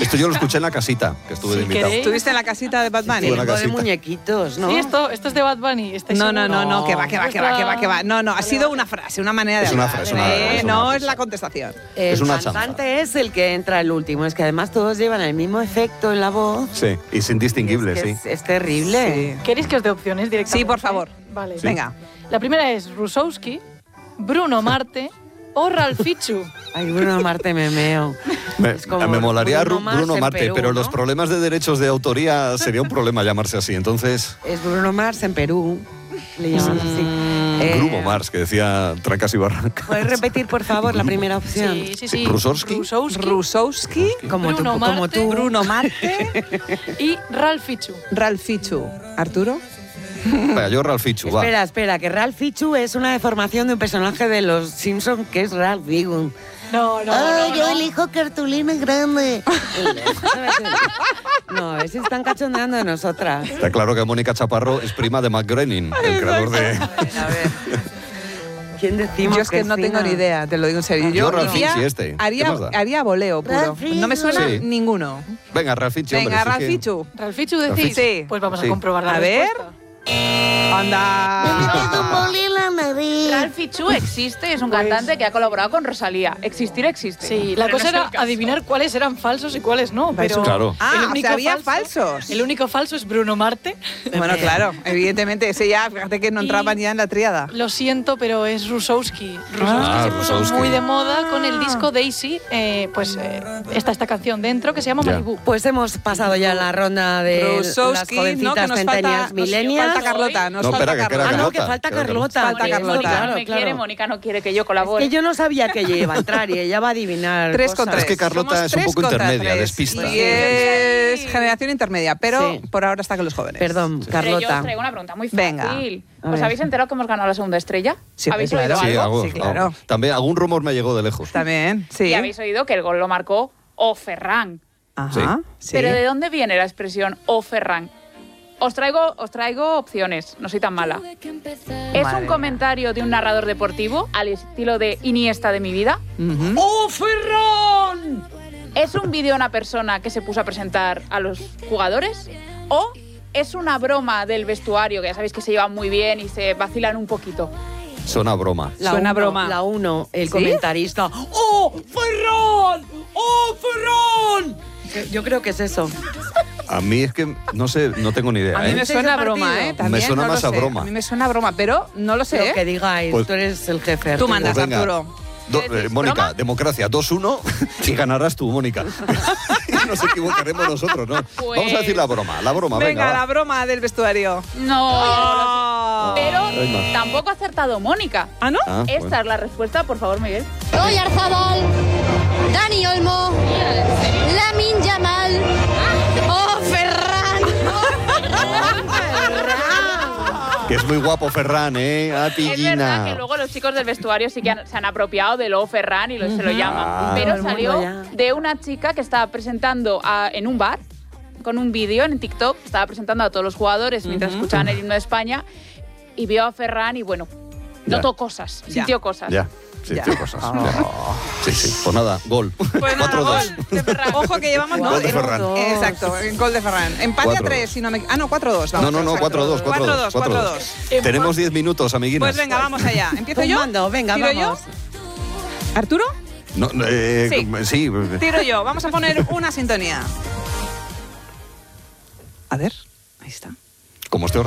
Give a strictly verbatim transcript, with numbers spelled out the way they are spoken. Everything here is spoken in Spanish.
Esto yo lo escuché en la casita, que estuve Si de invitado. queréis. ¿Estuviste en la casita de Bad Bunny? Estuve en la Tiempo de casita. muñequitos, ¿no? Sí, esto, esto es de Bad Bunny. ¿estáis No, no, seguros? no, no, que va, que va, que va, que va, que va. No, no, ha sido una frase, una manera de Es una hablar. frase, una- Eh, es una no frase. es la contestación. El Es una cantante es el que entra el último. Es que además todos llevan el mismo efecto en la voz. Sí, y es indistinguible, Es que sí. es, es terrible. ¿Queréis que os dé opciones directamente? Sí, por favor. Vale. Sí. Venga. La primera es Rusowski, Bruno Marte o Ralfichu. Ay, Bruno Marte me meo. Me, Es como me molaría Bruno Ru- Mars Bruno en Marte, Perú, pero ¿no? los problemas de derechos de autoría sería un problema llamarse así. Entonces, Es Bruno Mars en Perú. Le llaman así. Eh, Bruno Mars, que decía Trancas y Barrancas. ¿Puedes repetir, por favor, la primera opción? Sí, sí, sí. Rusowski. Rusowski Rusowski, Como tú, Bruno como Marte. tú. Bruno Marte, y Ralfichu. Ralfichu. ¿Arturo? Venga, yo Ralfichu, va. Espera, espera, que Ralph Fichu es una deformación de un personaje de los Simpsons que es Ralph Wiggum. No, no, ¡Ay, no, yo no. elijo cartulina grande! No, a ver si están cachondeando de nosotras. Está claro que Mónica Chaparro es prima de Matt Groening, el creador de... A ver. ¿Quién decimos Yo es que no sí, tengo ni idea, te lo digo en serio. Yo, Yo Ralfichu, haría, este. ¿Qué haría, más da? haría voleo puro. Ralfichu. No me suena Sí. ninguno. Venga, Ralfichu, hombre. Venga, sí que- Ralfichu. ¿Ralfichu decís? Sí. Pues vamos Sí. a comprobar la A ver. respuesta. Anda. Ralfichu existe, es un cantante que ha colaborado con Rosalía. Existir existe. Sí, la Pero cosa no es era el caso. adivinar cuáles eran falsos y cuáles no, pero Claro. Ah, el o único sea, había falso- falsos. El único falso es Bruno Marte. Bueno, claro, evidentemente, ese ya, fíjate que no Y- entraban ya en la tríada. Lo siento, pero es Rusowski. Rusowski Ah, se puso Rusowski. muy de moda con el disco Daisy. Eh, pues eh, está esta canción dentro que se llama Ya. Malibu. Pues hemos pasado ya la ronda de las Rusowski, jovencitas no, que nos centenias falta, nos millennials. falta Carlota, nos No, falta espera, que queda Ah, Carlota. no, que Carlota. falta Queda Carlota. Falta Porque Carlota. Mónica no Claro, me claro. quiere, Mónica no quiere que yo Es colabore. que yo no sabía que ella iba a entrar y ella va a adivinar Tres cosas. contra Es tres. que Carlota Somos es un tres poco contra intermedia, tres. despista. Y es generación intermedia, pero Sí. por ahora está con los jóvenes. Perdón, Pero yo Carlota. os traigo una pregunta muy Venga. fácil. A ¿Os ver. habéis enterado que hemos ganado la segunda estrella? Sí, ¿Habéis claro. oído Sí, algo? algo, Sí, claro. algo. También algún rumor me llegó de lejos. También, sí. Y habéis oído que el gol lo marcó O Ferran. Ajá, sí. Pero ¿de dónde viene la expresión O Ferran? Os traigo, os traigo opciones, no soy tan mala. ¿Es Madre un mía. comentario de un narrador deportivo al estilo de Iniesta de mi vida? Ujú. ¡Oh, Ferran! ¿Es un vídeo de una persona que se puso a presentar a los jugadores? ¿O es una broma del vestuario, que ya sabéis que se llevan muy bien y se vacilan un poquito? Suena broma. La Suena uno, broma. La uno, el ¿Sí? comentarista. ¡Oh, Ferran! ¡Oh, Ferran! Yo creo que es eso. A mí es que, no sé, no tengo ni idea. A mí ¿eh? me ¿Este suena es el broma, partido? ¿eh? También, Me suena no lo más a sé. broma. A mí me suena broma, pero no lo sé, Lo ¿eh? que digáis, Pues- tú eres el jefe. Tú Arturo. mandas, Pues venga. Arturo. Do- ¿Qué eh, decís, Mónica, broma? democracia dos uno y ganarás tú, Mónica. Y nos equivocaremos nosotros, ¿no? Pues- Vamos a decir la broma, la broma, venga. Venga, va. la broma del vestuario. No. Pero Hay más. tampoco ha acertado Mónica. ¿Ah, no? Ah, Esta bueno. es la respuesta, por favor, Miguel. Roy Arzabal, Dani Olmo, Lamin Yamal, oh Ferran. Que es muy guapo Ferran, ¿eh? A ti, Es verdad que Gina. luego los chicos del vestuario sí que han- se han apropiado de lo Ferran y lo, se lo llaman. Ah. Pero Todo el mundo salió ya. de una chica que estaba presentando a- en un bar con un vídeo en TikTok. Estaba presentando a todos los jugadores mientras escuchaban el himno de España y vio a Ferran y bueno, Ya. notó cosas, Ya. sintió cosas. Ya, sí, Ya. tío, cosas. ya. Sí, sí. Pues nada, gol. Pues nada, cuatro dos. gol de Ferran. Ojo que llevamos, ¿no? Gol de En- Ferran. Exacto, en gol de Ferran. Empate Cuatro a tres, dos. si no me... Ah, no, cuatro dos. No, no, no, cuatro dos, cuatro dos. cuatro dos. Tenemos diez minutos, amiguinas. Pues venga, vamos allá. ¿Empiezo yo? Tumbando, venga, ¿Tiro vamos. yo? ¿Arturo? No, no, eh, Sí. sí. Tiro yo. Vamos a poner una sintonía. A ver, ahí está. Como estoy